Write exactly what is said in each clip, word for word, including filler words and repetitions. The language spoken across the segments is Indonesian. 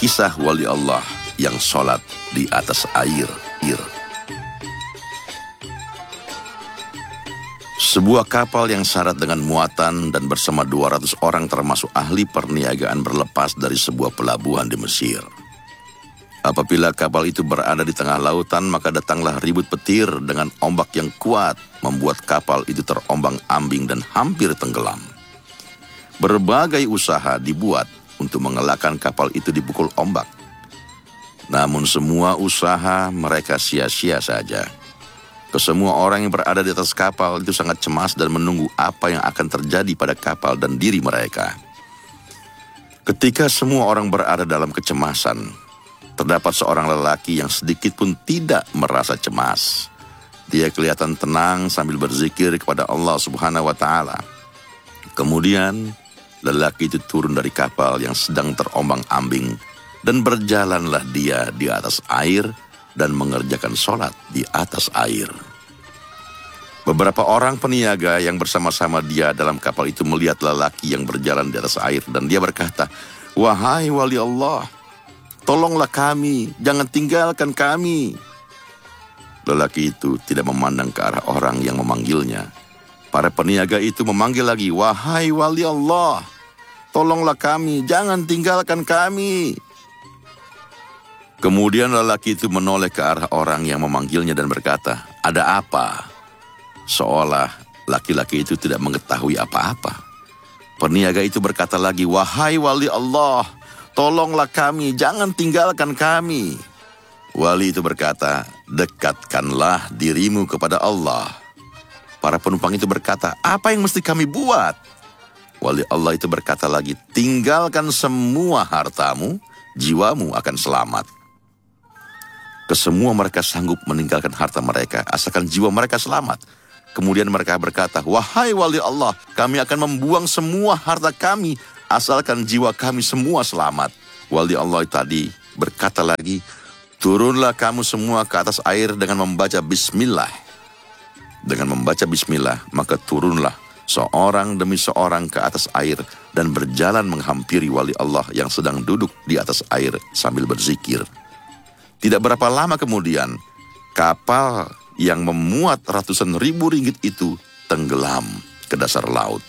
Kisah wali Allah yang sholat di atas air. Sebuah kapal yang syarat dengan muatan dan bersama dua ratus orang termasuk ahli perniagaan berlepas dari sebuah pelabuhan di Mesir. Apabila kapal itu berada di tengah lautan, maka datanglah ribut petir dengan ombak yang kuat, membuat kapal itu terombang-ambing dan hampir tenggelam. Berbagai usaha dibuat untuk mengelakkan kapal itu dipukul ombak. Namun semua usaha mereka sia-sia saja. Kesemua orang yang berada di atas kapal itu sangat cemas dan menunggu apa yang akan terjadi pada kapal dan diri mereka. Ketika semua orang berada dalam kecemasan, terdapat seorang lelaki yang sedikit pun tidak merasa cemas. Dia kelihatan tenang sambil berzikir kepada Allah Subhanahu wa Ta'ala. Kemudian lelaki itu turun dari kapal yang sedang terombang-ambing dan berjalanlah dia di atas air dan mengerjakan sholat di atas air. Beberapa orang peniaga yang bersama-sama dia dalam kapal itu melihat lelaki yang berjalan di atas air dan dia berkata, "Wahai wali Allah, tolonglah kami, jangan tinggalkan kami." Lelaki itu tidak memandang ke arah orang yang memanggilnya. Para peniaga itu memanggil lagi, "Wahai wali Allah, tolonglah kami, jangan tinggalkan kami." Kemudian lelaki itu menoleh ke arah orang yang memanggilnya dan berkata, "Ada apa?" Seolah laki-laki itu tidak mengetahui apa-apa. Peniaga itu berkata lagi, "Wahai wali Allah, tolonglah kami, jangan tinggalkan kami." Wali itu berkata, "Dekatkanlah dirimu kepada Allah." Para penumpang itu berkata, "Apa yang mesti kami buat?" Wali Allah itu berkata lagi, "Tinggalkan semua hartamu, jiwamu akan selamat." Kesemua mereka sanggup meninggalkan harta mereka, asalkan jiwa mereka selamat. Kemudian mereka berkata, "Wahai wali Allah, kami akan membuang semua harta kami, asalkan jiwa kami semua selamat." Wali Allah tadi berkata lagi, "Turunlah kamu semua ke atas air dengan membaca bismillah." Dengan membaca bismillah, maka turunlah seorang demi seorang ke atas air dan berjalan menghampiri wali Allah yang sedang duduk di atas air sambil berzikir. Tidak berapa lama kemudian, kapal yang memuat ratusan ribu ringgit itu tenggelam ke dasar laut.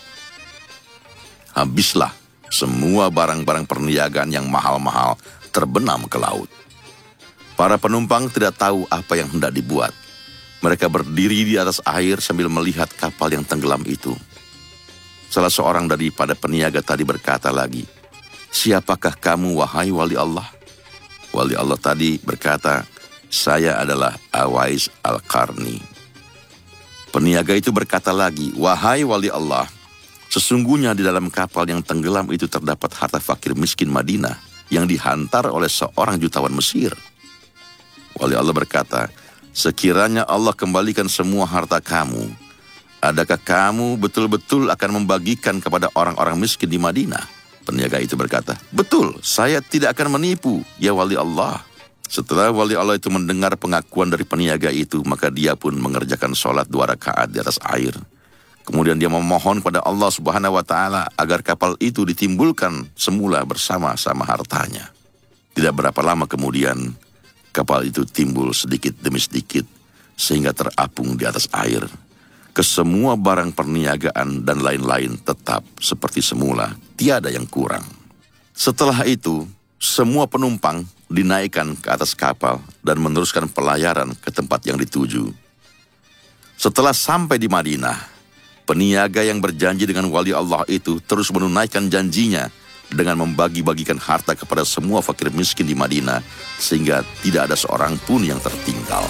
Habislah semua barang-barang perniagaan yang mahal-mahal terbenam ke laut. Para penumpang tidak tahu apa yang hendak dibuat. Mereka berdiri di atas air sambil melihat kapal yang tenggelam itu. Salah seorang daripada peniaga tadi berkata lagi, "Siapakah kamu, wahai wali Allah?" Wali Allah tadi berkata, "Saya adalah Awais Al-Qarni." Peniaga itu berkata lagi, "Wahai wali Allah, sesungguhnya di dalam kapal yang tenggelam itu terdapat harta fakir miskin Madinah yang dihantar oleh seorang jutawan Mesir." Wali Allah berkata, "Sekiranya Allah kembalikan semua harta kamu, adakah kamu betul-betul akan membagikan kepada orang-orang miskin di Madinah?" Peniaga itu berkata, "Betul, saya tidak akan menipu, ya wali Allah." Setelah wali Allah itu mendengar pengakuan dari peniaga itu, maka dia pun mengerjakan sholat dua rakaat di atas air. Kemudian dia memohon kepada Allah Subhanahu wa Ta'ala agar kapal itu ditimbulkan semula bersama-sama hartanya. Tidak berapa lama kemudian, kapal itu timbul sedikit demi sedikit sehingga terapung di atas air. Kesemua barang perniagaan dan lain-lain tetap seperti semula, tiada yang kurang. Setelah itu, semua penumpang dinaikkan ke atas kapal dan meneruskan pelayaran ke tempat yang dituju. Setelah sampai di Madinah, peniaga yang berjanji dengan wali Allah itu terus menunaikan janjinya dengan membagi-bagikan harta kepada semua fakir miskin di Madinah, sehingga tidak ada seorang pun yang tertinggal.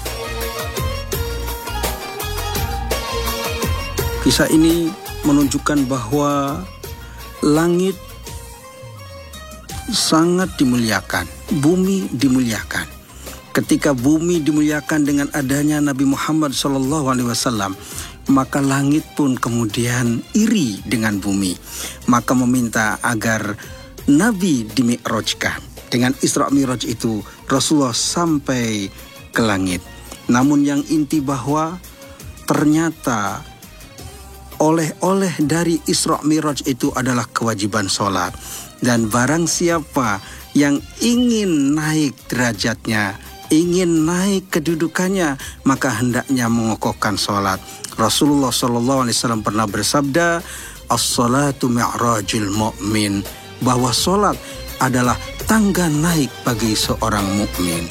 Kisah ini menunjukkan bahwa langit sangat dimuliakan, bumi dimuliakan. Ketika bumi dimuliakan dengan adanya Nabi Muhammad shallallahu alaihi wasallam, maka langit pun kemudian iri dengan bumi. Maka meminta agar Nabi dimi'rajkan. Dengan Isra Mi'raj itu Rasulullah sampai ke langit. Namun yang inti bahwa ternyata oleh-oleh dari Isra Mi'raj itu adalah kewajiban sholat. Dan barang siapa yang ingin naik derajatnya, ingin naik kedudukannya, maka hendaknya mengokohkan sholat. Rasulullah shallallahu alaihi wasallam pernah bersabda, as-salatu mi'rajul mu'min, bahwa sholat adalah tangga naik bagi seorang mukmin.